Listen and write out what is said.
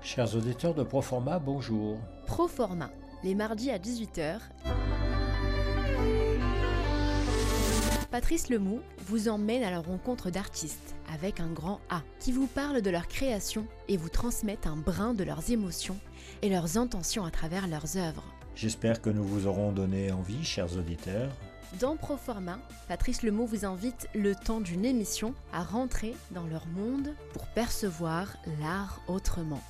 Chers auditeurs de Proforma, bonjour. Proforma, les mardis à 18h. Patrice Lemoux vous emmène à la rencontre d'artistes, avec un grand A, qui vous parlent de leur création et vous transmettent un brin de leurs émotions et leurs intentions à travers leurs œuvres. J'espère que nous vous aurons donné envie, chers auditeurs. Dans Proforma, Patrice Lemoux vous invite le temps d'une émission à rentrer dans leur monde pour percevoir l'art autrement.